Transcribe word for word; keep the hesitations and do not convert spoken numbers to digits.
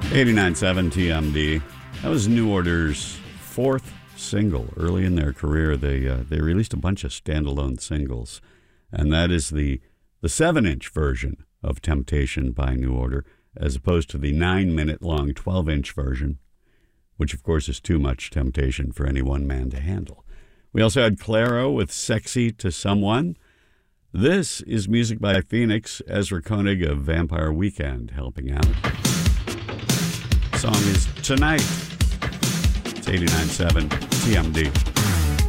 eighty-nine point seven T M D. That was New Order's fourth single. Early in their career, they uh, they released a bunch of standalone singles, and that is the the seven-inch version of Temptation by New Order, as opposed to the nine-minute-long twelve-inch version, which, of course, is too much temptation for any one man to handle. We also had Clairo with Sexy to Someone. This is music by Phoenix, Ezra Koenig of Vampire Weekend helping out. The song is Tonight. It's eighty-nine point seven T M D.